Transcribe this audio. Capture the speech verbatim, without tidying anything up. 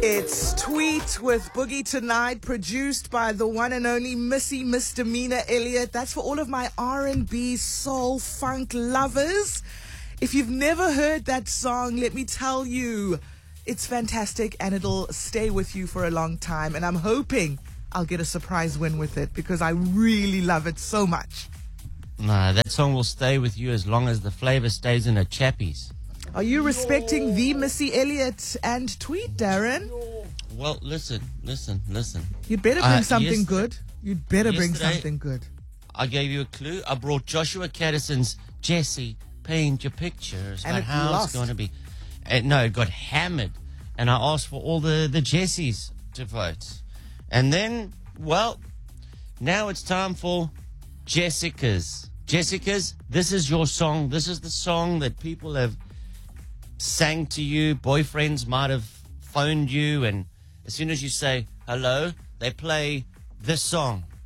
It's Tweet with Boogie Tonight, produced by the one and only Missy Misdemeanor Elliott. That's for all of my R and B, soul, funk lovers. If you've never heard that song, let me tell you, it's fantastic and it'll stay with you for a long time. And I'm hoping I'll get a surprise win with it because I really love it so much. Nah, that song will stay with you as long as the flavor stays in her chappies. Are you respecting the Missy Elliott and Tweet, Darren? Well, listen, listen, listen. You'd better bring Uh, something yes- good. You'd better bring yesterday- something good. I gave you a clue. I brought Joshua Caddison's Jesse, paint your pictures. And about it how lost. it's going to be. And no, it got hammered. And I asked for all the, the Jessies to vote. And then, well, now it's time for Jessica's. Jessica's, this is your song. This is the song that people have sang to you. Boyfriends might have phoned you, and as soon as you say hello, they play this song.